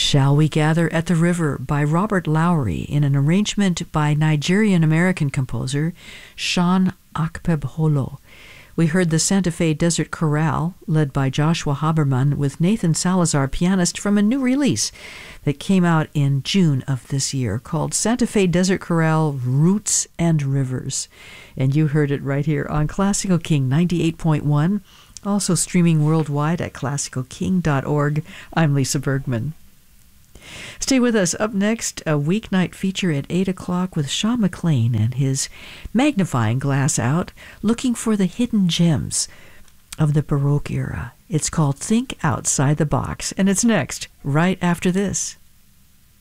Shall We Gather at the River by Robert Lowry in an arrangement by Nigerian-American composer Sean Akpebholo. We heard the Santa Fe Desert Chorale, led by Joshua Haberman, with Nathan Salazar, pianist, from a new release that came out in June of this year called Santa Fe Desert Chorale Roots and Rivers. And you heard it right here on Classical King 98.1, also streaming worldwide at classicalking.org. I'm Lisa Bergman. Stay with us. Up next, a weeknight feature at 8 o'clock with Sean McLean and his magnifying glass out, looking for the hidden gems of the Baroque era. It's called Think Outside the Box, and it's next, right after this.